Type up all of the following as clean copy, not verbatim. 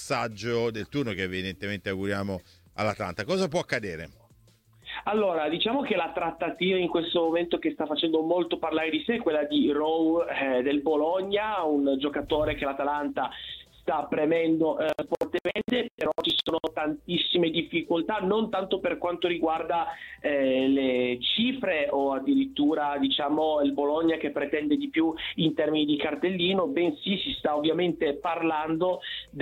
passaggio del turno che evidentemente auguriamo all'Atalanta. Cosa può accadere? Allora, diciamo che la trattativa in questo momento che sta facendo molto parlare di sé è quella di Rowe del Bologna, un giocatore che l'Atalanta sta premendo fortemente, però ci sono tantissime difficoltà, non tanto per quanto riguarda le cifre o addirittura diciamo il Bologna che pretende di più in termini di cartellino, bensì si sta ovviamente parlando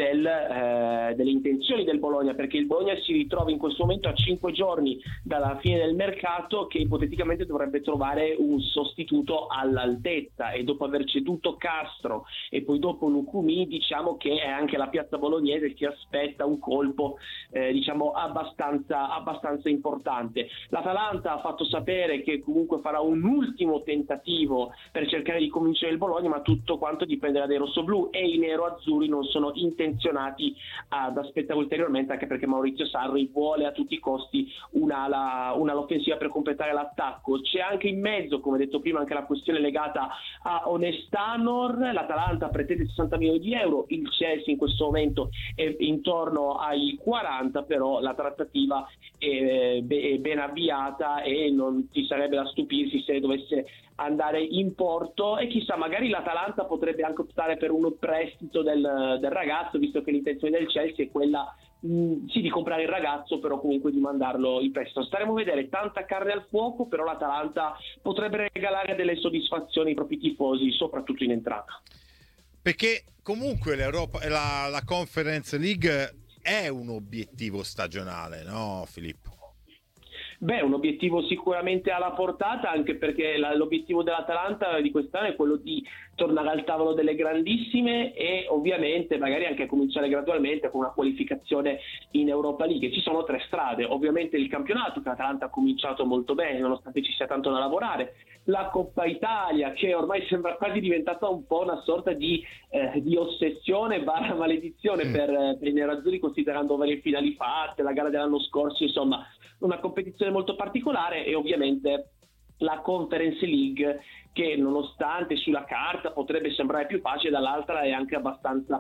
delle intenzioni del Bologna, perché il Bologna si ritrova in questo momento a 5 giorni dalla fine del mercato, che ipoteticamente dovrebbe trovare un sostituto all'altezza, e dopo aver ceduto Castro e poi dopo Lucumi, diciamo che è anche la piazza bolognese che aspetta un colpo diciamo abbastanza importante. L'Atalanta ha fatto sapere che comunque farà un ultimo tentativo per cercare di convincere il Bologna, ma tutto quanto dipenderà dai rossoblù, e i nero-azzurri non sono intenzionati ad aspettare ulteriormente, anche perché Maurizio Sarri vuole a tutti i costi un'ala offensiva per completare l'attacco. C'è anche in mezzo, come detto prima, anche la questione legata a Onestanor. L'Atalanta pretende 60 milioni di euro, il Chelsea in questo momento è intorno ai 40, però la trattativa è ben avviata e non ci sarebbe da stupirsi se dovesse andare in porto, e chissà, magari l'Atalanta potrebbe anche optare per un prestito del ragazzo, visto che l'intenzione del Chelsea è quella sì di comprare il ragazzo, però comunque di mandarlo in prestito. Staremo a vedere, tanta carne al fuoco, però l'Atalanta potrebbe regalare delle soddisfazioni ai propri tifosi, soprattutto in entrata. Perché comunque la Conference League è un obiettivo stagionale, no Filippo? Beh, un obiettivo sicuramente alla portata, anche perché l'obiettivo dell'Atalanta di quest'anno è quello di tornare al tavolo delle grandissime e ovviamente magari anche cominciare gradualmente con una qualificazione in Europa League. Ci sono 3 strade: ovviamente il campionato, che l'Atalanta ha cominciato molto bene nonostante ci sia tanto da lavorare, la Coppa Italia, che ormai sembra quasi diventata un po' una sorta di ossessione / maledizione per i nerazzurri, considerando varie finali fatte, la gara dell'anno scorso, insomma una competizione molto particolare, e ovviamente la Conference League, che nonostante sulla carta potrebbe sembrare più facile, dall'altra è anche abbastanza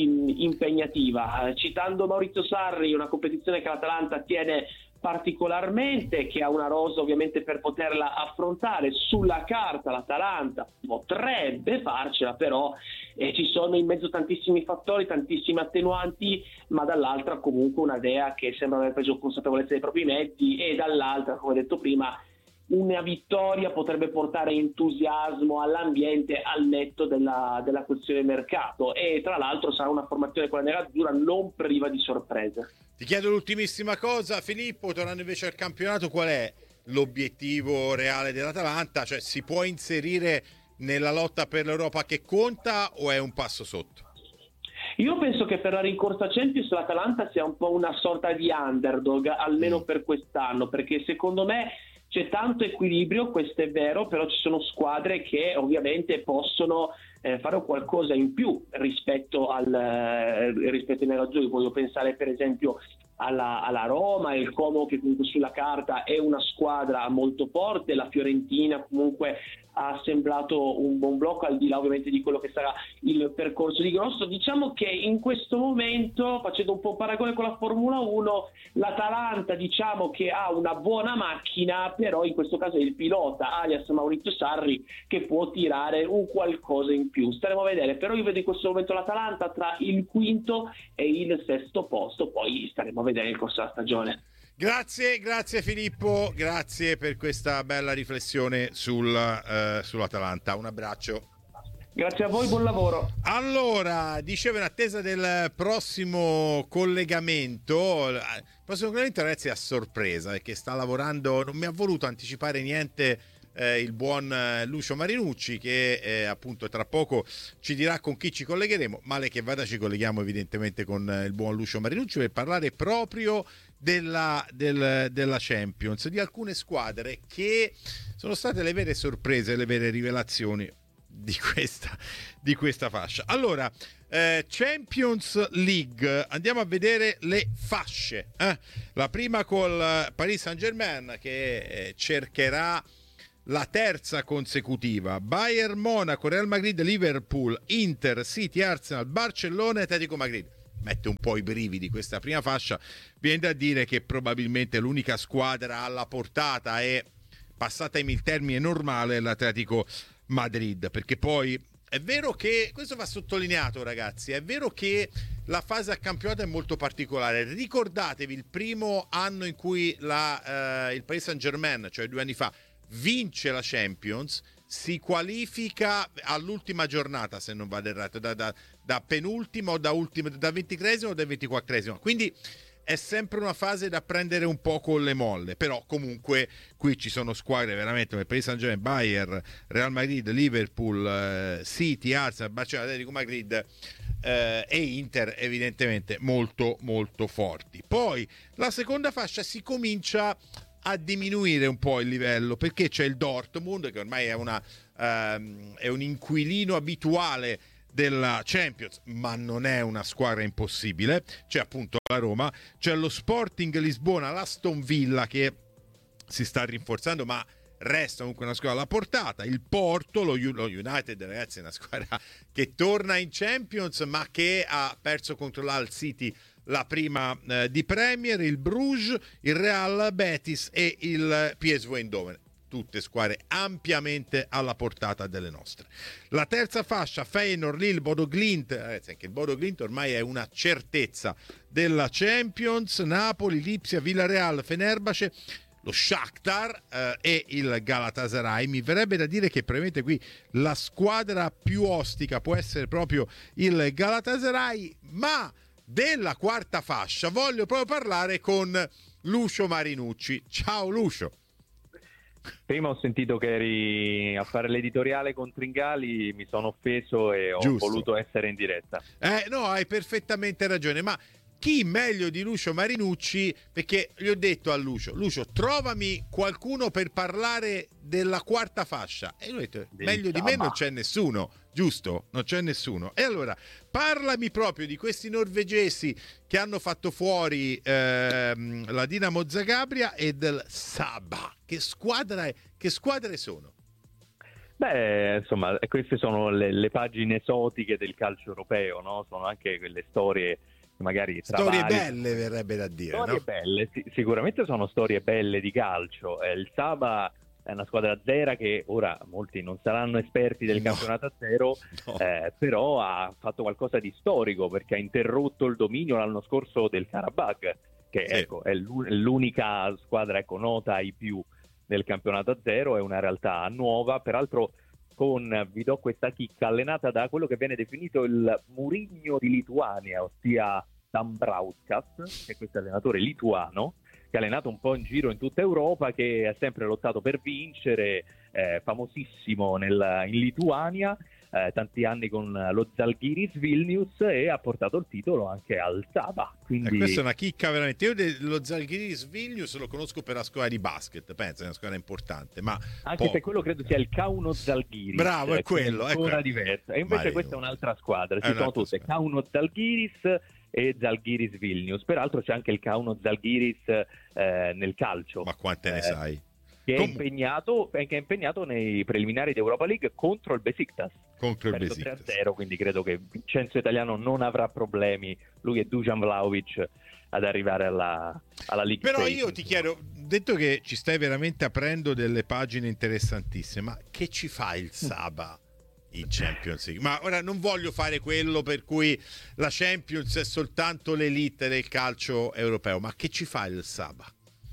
impegnativa. Citando Maurizio Sarri, una competizione che l'Atalanta tiene particolarmente, che ha una rosa ovviamente per poterla affrontare. Sulla carta l'Atalanta potrebbe farcela, però ci sono in mezzo tantissimi fattori, tantissimi attenuanti, ma dall'altra comunque una Dea che sembra aver preso consapevolezza dei propri mezzi, e dall'altra, come detto prima, una vittoria potrebbe portare entusiasmo all'ambiente, al netto della questione mercato, e tra l'altro sarà una formazione, quella nerazzurra, non priva di sorprese. Ti chiedo l'ultimissima cosa, Filippo, tornando invece al campionato, qual è l'obiettivo reale dell'Atalanta? Cioè, si può inserire nella lotta per l'Europa che conta, o è un passo sotto? Io penso che per la rincorsa Champions l'Atalanta sia un po' una sorta di underdog, almeno per quest'anno, perché secondo me c'è tanto equilibrio, questo è vero, però ci sono squadre che ovviamente possono fare qualcosa in più rispetto ai nerazzurri. Voglio pensare per esempio alla Roma, il Como, che comunque sulla carta è una squadra molto forte, la Fiorentina comunque ha assemblato un buon blocco, al di là ovviamente di quello che sarà il percorso di Grosso. Diciamo che in questo momento, facendo un po' un paragone con la Formula 1, l'Atalanta diciamo che ha una buona macchina, però in questo caso è il pilota, alias Maurizio Sarri, che può tirare un qualcosa in più. Staremo a vedere, però io vedo in questo momento l'Atalanta tra il quinto e il sesto posto, poi staremo a vedere il corso della stagione. Grazie Filippo, grazie per questa bella riflessione sull'Atalanta. Un abbraccio. Grazie a voi, buon lavoro. Allora, dicevo, in attesa del prossimo collegamento, ragazzi, è a sorpresa, perché sta lavorando, non mi ha voluto anticipare niente il buon Lucio Marinucci, che appunto tra poco ci dirà con chi ci collegheremo. Male che vada, ci colleghiamo evidentemente con il buon Lucio Marinucci per parlare proprio della Champions, di alcune squadre che sono state le vere sorprese, le vere rivelazioni di questa fascia. Allora, Champions League, andiamo a vedere le fasce. La prima col Paris Saint-Germain, che cercherà la terza consecutiva. Bayern Monaco, Real Madrid, Liverpool, Inter, City, Arsenal, Barcellona e Atletico Madrid. mette un po' i brividi questa prima fascia. Viene da dire che probabilmente l'unica squadra alla portata è, passatemi il termine normale, l'Atletico Madrid, perché poi è vero che, questo va sottolineato ragazzi, è vero che la fase a campionato è molto particolare. Ricordatevi il primo anno in cui il Paris Saint-Germain, cioè 2 anni fa, vince la Champions, si qualifica all'ultima giornata, se non vado errato, da penultimo o da 23esimo o da 24esimo. Quindi è sempre una fase da prendere un po' con le molle, però comunque qui ci sono squadre veramente come Paris Saint-Germain, Bayern, Real Madrid, Liverpool, City, Arsenal, Barcellona, Atletico Madrid e Inter, evidentemente molto molto forti. Poi la seconda fascia si comincia a diminuire un po' il livello, perché c'è il Dortmund che ormai è un inquilino abituale della Champions, ma non è una squadra impossibile. C'è appunto la Roma, c'è lo Sporting Lisbona, l'Aston Villa che si sta rinforzando ma resta comunque una squadra alla portata, il Porto, lo United ragazzi è una squadra che torna in Champions ma che ha perso contro l'Hull City la prima di Premier, il Bruges, il Real Betis e il PSV Eindhoven. Tutte squadre ampiamente alla portata delle nostre. La terza fascia, Feyenoord, Lille, Bodo Glimt, ragazzi, anche il Bodo Glimt ormai è una certezza della Champions, Napoli, Lipsia, Villarreal, Fenerbahce, lo Shakhtar e il Galatasaray. Mi verrebbe da dire che probabilmente qui la squadra più ostica può essere proprio il Galatasaray, ma della quarta fascia voglio proprio parlare con Lucio Marinucci. Ciao Lucio. Prima ho sentito che eri a fare l'editoriale con Tringali, mi sono offeso e ho voluto essere in diretta. No, hai perfettamente ragione, ma chi meglio di Lucio Marinucci? Perché gli ho detto a Lucio, trovami qualcuno per parlare della quarta fascia. E lui ha detto, meglio di me non c'è nessuno, giusto? Non c'è nessuno. E allora, parlami proprio di questi norvegesi che hanno fatto fuori la Dinamo Zagabria e del Saba. Che squadre sono? Beh, insomma, queste sono le pagine esotiche del calcio europeo, no? Sono anche quelle storie magari storie belle, verrebbe da dire, storie no? belle, sicuramente sono storie belle di calcio. Il Saba è una squadra azzera che ora molti non saranno esperti del campionato azzero, però ha fatto qualcosa di storico perché ha interrotto il dominio l'anno scorso del Karabakh, che sì, ecco, è l'unica squadra nota ai più del campionato azzero. È una realtà nuova, peraltro vi do questa chicca, allenata da quello che viene definito il Mourinho di Lituania, ossia Dambrauskas, che è questo allenatore lituano che ha allenato un po' in giro in tutta Europa, che ha sempre lottato per vincere, famosissimo in Lituania, tanti anni con lo Zalgiris Vilnius, e ha portato il titolo anche al Saba. Quindi questa è una chicca veramente. Io lo Zalgiris Vilnius lo conosco per la squadra di basket, penso è una squadra importante, ma anche se quello credo sia il Kauno Zalgiris. Bravo, è quello, è ancora diverso. E invece questa è un'altra squadra, ci sono tutte Kauno Zalgiris e Zalgiris Vilnius. Peraltro c'è anche il Kauno Zalgiris nel calcio. Ma quante ne sai? Che è impegnato nei preliminari di Europa League contro il Besiktas. Contro il Besiktas 3-0, quindi credo che Vincenzo Italiano non avrà problemi, lui e Dusan Vlahovic, ad arrivare alla League. Però io ti chiedo, detto che ci stai veramente aprendo delle pagine interessantissime, ma che ci fa il Saba in Champions League? Ma ora non voglio fare quello per cui la Champions è soltanto l'elite del calcio europeo, ma che ci fa il Saba?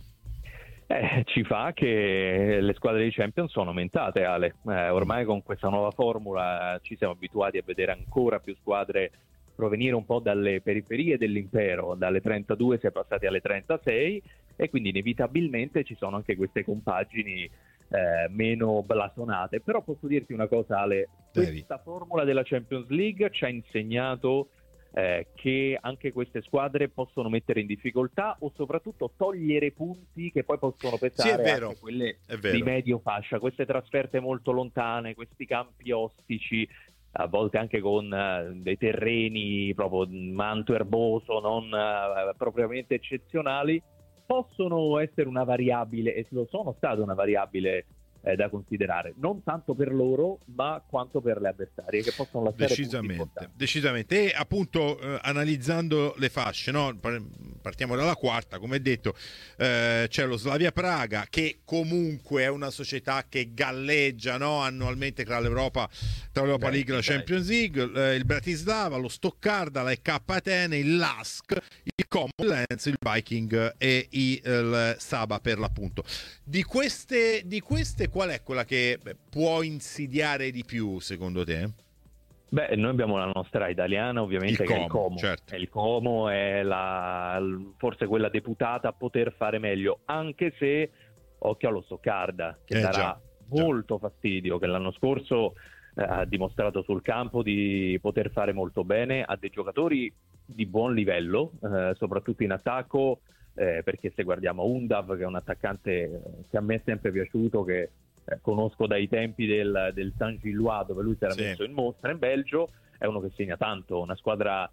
Ci fa che le squadre di Champions sono aumentate, Ale. Ormai con questa nuova formula ci siamo abituati a vedere ancora più squadre provenire un po' dalle periferie dell'impero. Dalle 32 si è passati alle 36 e quindi inevitabilmente ci sono anche queste compagini meno blasonate. Però posso dirti una cosa, Ale, questa formula della Champions League ci ha insegnato che anche queste squadre possono mettere in difficoltà o soprattutto togliere punti che poi possono pesare anche quelle di medio fascia. Queste trasferte molto lontane, questi campi ostici, a volte anche con dei terreni proprio manto erboso, non propriamente eccezionali, possono essere una variabile, e lo sono state una variabile da considerare, non tanto per loro ma quanto per le avversarie, che possono lasciare decisamente. E appunto analizzando le fasce, no? Partiamo dalla quarta, come detto, c'è lo Slavia Praga, che comunque è una società che galleggia, no? Annualmente tra l'Europa League e la Champions League, il Bratislava, lo Stoccarda, la EK Atene, il LASK, il Como, il Lens, il Viking e il Saba, per l'appunto. Di queste qual è quella che può insidiare di più, secondo te? Beh, noi abbiamo la nostra italiana, ovviamente, che è il Como. Certo. Il Como è forse quella deputata a poter fare meglio, anche se occhio allo Stoccarda, che darà molto fastidio, che l'anno scorso ha dimostrato sul campo di poter fare molto bene, ha dei giocatori di buon livello, soprattutto in attacco, perché se guardiamo Undav, che è un attaccante che a me è sempre piaciuto, che conosco dai tempi del San Gillois, dove lui si era messo in mostra in Belgio, è uno che segna tanto, una squadra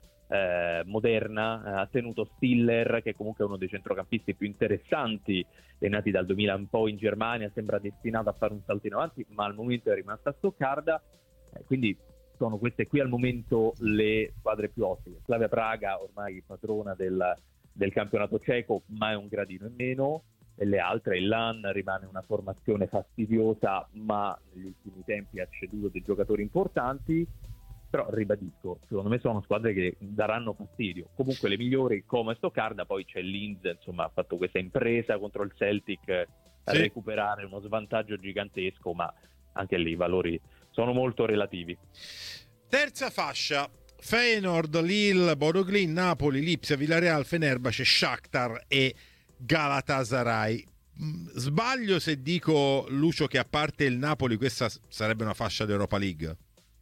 moderna, ha tenuto Stiller, che comunque è uno dei centrocampisti più interessanti, è nati dal 2000 un po' in Germania, sembra destinato a fare un salto in avanti, ma al momento è rimasta a Stoccarda, quindi sono queste qui al momento le squadre più ottime. Slavia Praga ormai padrona del campionato ceco, ma è un gradino in meno, e le altre, il LAN rimane una formazione fastidiosa, ma negli ultimi tempi ha ceduto dei giocatori importanti, però ribadisco, secondo me sono squadre che daranno fastidio. Comunque le migliori come Stoccarda, poi c'è Linz, insomma ha fatto questa impresa contro il Celtic a recuperare uno svantaggio gigantesco, ma anche lì i valori sono molto relativi. Terza fascia: Feyenoord, Lille, Bodo Glimt, Napoli, Lipsia, Villarreal, Fenerbahce, Shakhtar e Galatasaray. Sbaglio se dico, Lucio, che a parte il Napoli questa sarebbe una fascia d'Europa League?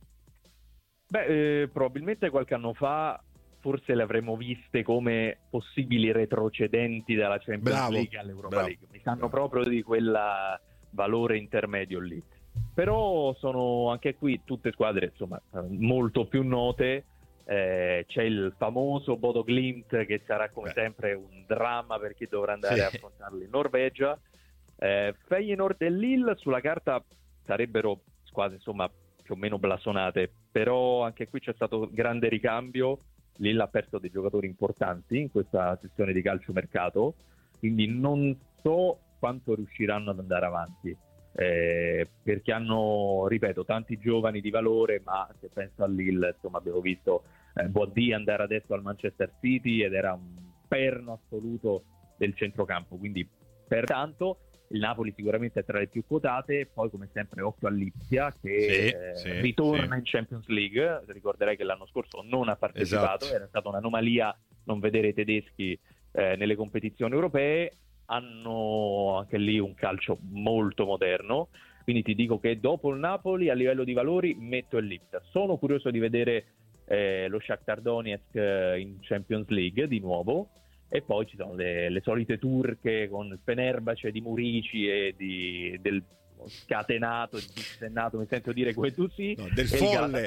Beh, probabilmente qualche anno fa forse le avremmo viste come possibili retrocedenti dalla Champions League all'Europa League. Mi sanno proprio di quel valore intermedio lì. Però sono anche qui tutte squadre, insomma, molto più note. C'è il famoso Bodo Glimt, che sarà come sempre un dramma per chi dovrà andare a affrontarlo in Norvegia. Feyenoord e Lille sulla carta sarebbero squadre, insomma, più o meno blasonate, però anche qui c'è stato grande ricambio. Lille ha perso dei giocatori importanti in questa sessione di calciomercato, quindi non so quanto riusciranno ad andare avanti, perché hanno, ripeto, tanti giovani di valore, ma se penso a Lille, insomma, abbiamo visto Boadì andare adesso al Manchester City ed era un perno assoluto del centrocampo, quindi pertanto il Napoli sicuramente è tra le più quotate. Poi come sempre occhio a Lipsia, che ritorna in Champions League. Ricorderei che l'anno scorso non ha partecipato, era stata un'anomalia non vedere i tedeschi nelle competizioni europee. Hanno anche lì un calcio molto moderno, quindi ti dico che dopo il Napoli a livello di valori metto il Lipsia. Sono curioso di vedere lo Shakhtar Donetsk in Champions League di nuovo. E poi ci sono le solite turche con il Fenerbahce di Murici e del scatenato, dissennato, mi sento dire come tu del folle,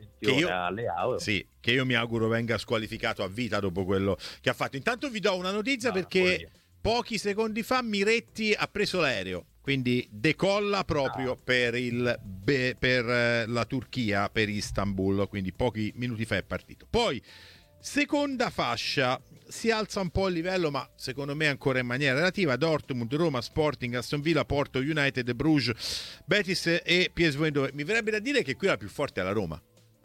che io mi auguro venga squalificato a vita dopo quello che ha fatto. Intanto vi do una notizia, perché pochi secondi fa Miretti ha preso l'aereo, quindi decolla proprio per la Turchia, per Istanbul, quindi pochi minuti fa è partito. Poi seconda fascia, si alza un po' il livello, ma secondo me ancora in maniera relativa: Dortmund, Roma, Sporting, Aston Villa, Porto, United, Bruges, Betis e PSV Eindhoven. Mi verrebbe da dire che qui la più forte è la Roma.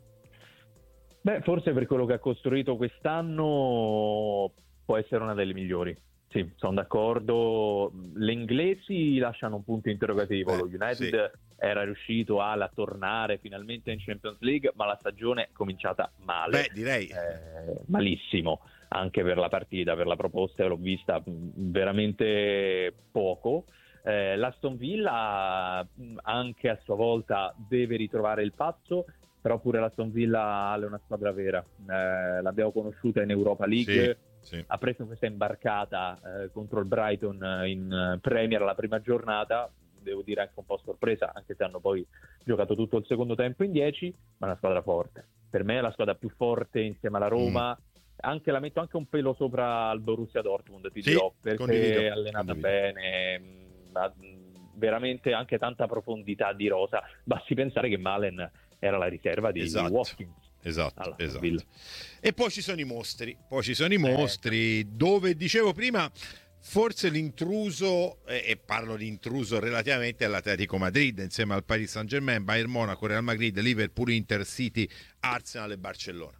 Beh, forse per quello che ha costruito quest'anno può essere una delle migliori. Sì, sono d'accordo. Le inglesi lasciano un punto interrogativo. Lo United era riuscito a tornare finalmente in Champions League, ma la stagione è cominciata male. Direi malissimo, anche per la partita, per la proposta l'ho vista veramente poco. L'Aston Villa anche a sua volta deve ritrovare il passo, però pure l'Aston Villa è una squadra vera. L'abbiamo conosciuta in Europa League. Sì. Ha preso questa imbarcata contro il Brighton in Premier la prima giornata, devo dire anche un po' sorpresa, anche se hanno poi giocato tutto il secondo tempo in 10, ma è una squadra forte. Per me è la squadra più forte insieme alla Roma. La metto anche un pelo sopra al Borussia Dortmund, ti dirò, perché è allenata bene, ha veramente anche tanta profondità di rosa. Basti pensare che Malen era la riserva di Watkins. Esatto. E poi ci sono i mostri, dove dicevo prima, forse l'intruso, e parlo di intruso relativamente all'Atletico Madrid, insieme al Paris Saint-Germain, Bayern Monaco, Real Madrid, Liverpool, Inter, City, Arsenal e Barcellona.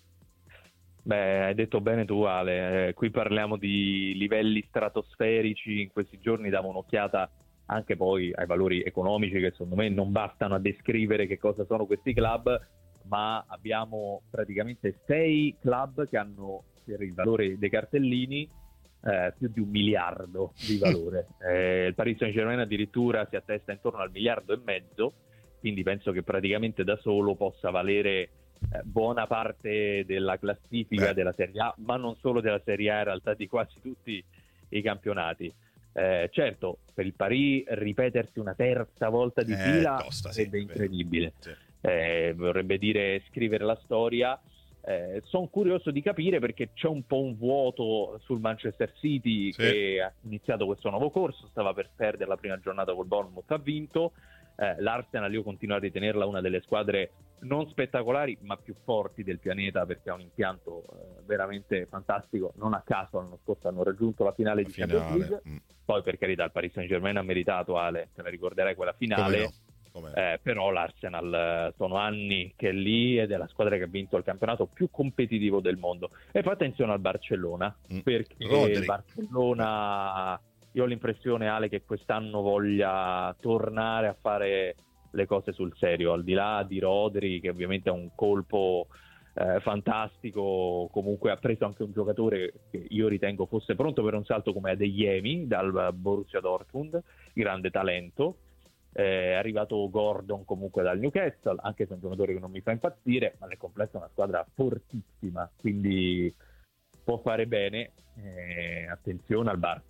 Beh, hai detto bene tu, Ale, qui parliamo di livelli stratosferici. In questi giorni davo un'occhiata anche poi ai valori economici, che secondo me non bastano a descrivere che cosa sono questi club, ma abbiamo praticamente 6 club che hanno, per il valore dei cartellini, più di 1 miliardo di valore. Il Paris Saint-Germain addirittura si attesta intorno al 1,5 miliardi, quindi penso che praticamente da solo possa valere buona parte della classifica della Serie A, ma non solo della Serie A, in realtà di quasi tutti i campionati. Certo, per il Paris ripetersi una terza volta di fila sarebbe incredibile. Sì. Vorrebbe dire scrivere la storia. Sono curioso di capire, perché c'è un po' un vuoto sul Manchester City, che ha iniziato questo nuovo corso, stava per perdere la prima giornata col Bournemouth, ha vinto. L'Arsenal io continuo a ritenerla una delle squadre non spettacolari ma più forti del pianeta, perché ha un impianto veramente fantastico. Non a caso l'anno scorso hanno raggiunto la finale di Champions League. Poi, per carità, il Paris Saint-Germain ha meritato, Ale, te la ricorderai quella finale. Però l'Arsenal sono anni che è lì, ed è la squadra che ha vinto il campionato più competitivo del mondo. E poi attenzione al Barcellona, perché il Barcellona, io ho l'impressione, Ale, che quest'anno voglia tornare a fare le cose sul serio, al di là di Rodri, che ovviamente ha un colpo fantastico. Comunque ha preso anche un giocatore che io ritengo fosse pronto per un salto come Adeyemi dal Borussia Dortmund, grande talento. È arrivato Gordon comunque dal Newcastle, anche se è un giocatore che non mi fa impazzire, ma nel complesso è una squadra fortissima, quindi può fare bene. Attenzione al Barça.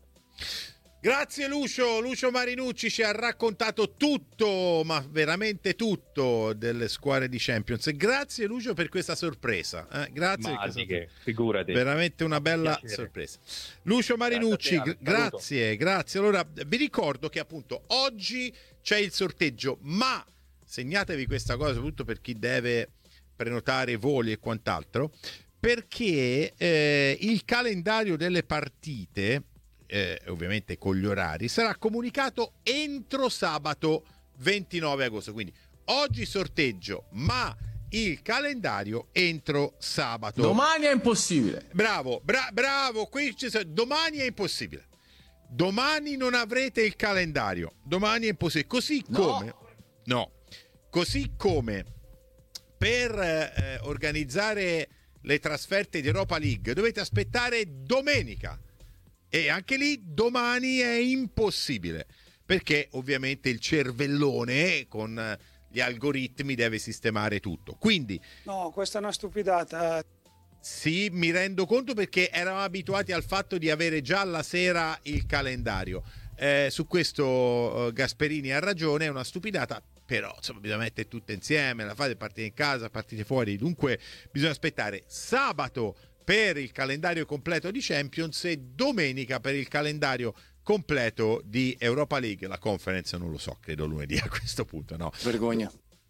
Grazie Lucio Marinucci, ci ha raccontato tutto, ma veramente tutto, delle squadre di Champions. Grazie Lucio per questa sorpresa, grazie, figurati, veramente una bella sorpresa. Lucio Marinucci, grazie. Allora vi ricordo che appunto oggi c'è il sorteggio, ma segnatevi questa cosa soprattutto per chi deve prenotare voli e quant'altro, perché il calendario delle partite, ovviamente con gli orari, sarà comunicato entro sabato 29 agosto. Quindi oggi sorteggio, ma il calendario entro sabato. Domani è impossibile. Bravo, qui domani è impossibile. Domani non avrete il calendario. Domani è impossibile. Così come per organizzare le trasferte di Europa League dovete aspettare domenica. E anche lì domani è impossibile, perché ovviamente il cervellone con gli algoritmi deve sistemare tutto. Quindi no, questa è una stupidata. Sì, mi rendo conto, perché eravamo abituati al fatto di avere già la sera il calendario. Su questo Gasperini ha ragione, è una stupidata, però insomma bisogna mettere tutte insieme, la fate partire in casa, partite fuori, dunque bisogna aspettare sabato per il calendario completo di Champions e domenica per il calendario completo di Europa League. La Conference non lo so, credo lunedì a questo punto, no? Vergogna.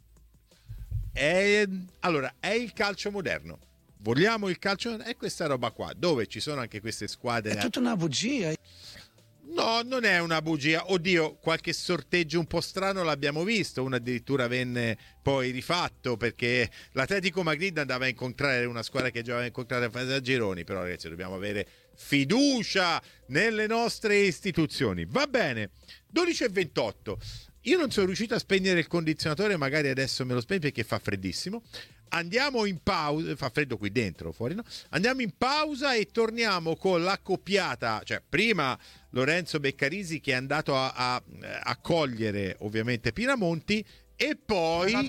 Allora, è il calcio moderno. Vogliamo il calcio? È questa roba qua, dove ci sono anche queste squadre. È tutta una bugia. No, non è una bugia. Oddio, qualche sorteggio un po' strano l'abbiamo visto. Uno addirittura venne poi rifatto, perché l'Atletico Madrid andava a incontrare una squadra che già aveva incontrato a fase a gironi. Però ragazzi, dobbiamo avere fiducia nelle nostre istituzioni. Va bene, 12:28. Io non sono riuscito a spegnere il condizionatore, magari adesso me lo spegno perché fa freddissimo. Andiamo in pausa, fa freddo qui dentro, fuori no? Andiamo in pausa e torniamo con l'accoppiata, cioè prima Lorenzo Beccarisi che è andato a cogliere ovviamente Pinamonti, e poi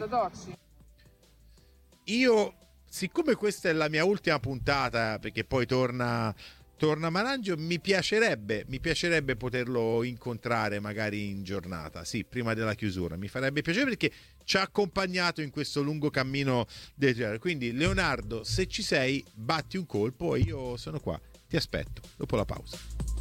io, siccome questa è la mia ultima puntata, perché poi torna Marangio, mi piacerebbe poterlo incontrare magari in giornata, sì, prima della chiusura, mi farebbe piacere, perché ci ha accompagnato in questo lungo cammino del triathlon. Quindi Leonardo, se ci sei, batti un colpo e io sono qua, ti aspetto dopo la pausa.